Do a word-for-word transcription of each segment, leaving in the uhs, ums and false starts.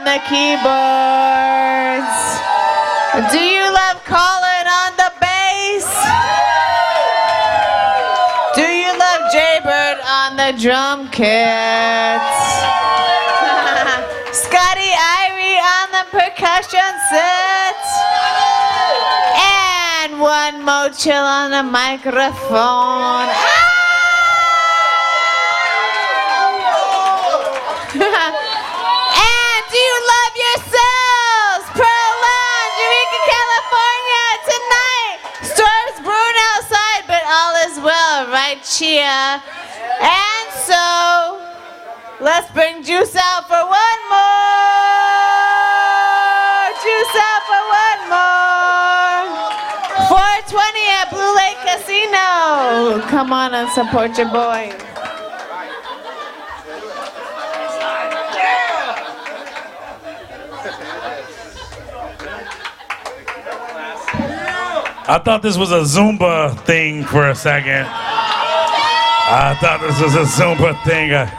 the keyboards. Do you love Colin on the bass? Do you love Jaybird on the drum kits? Scotty Irie on the percussion set? And one Mo Chill on the microphone. Ah! And do you love yourselves? Pearl Lounge, Eureka, California, tonight. Storm's brewing outside, but all is well, right, Chia? And so, let's bring Juice out for one more. Juice out for one more. four twenty at Blue Lake Casino. Come on and support your boy. I thought this was a Zumba thing for a second. I thought this was a Zumba thing. I,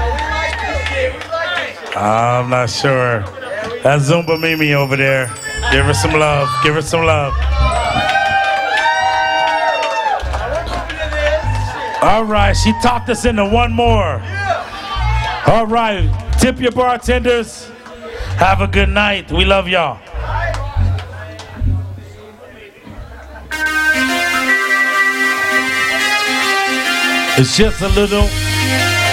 I'm not sure. That Zumba Mimi over there. Give her some love. Give her some love. All right, she talked us into one more. All right, tip your bartenders. Have a good night. We love y'all. It's just a little